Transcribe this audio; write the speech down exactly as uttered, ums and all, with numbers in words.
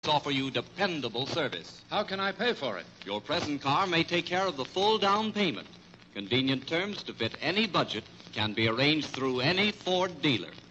offer you dependable service. How can I pay for it? Your present car may take care of the full down payment. Convenient terms to fit any budget can be arranged through any Ford dealer.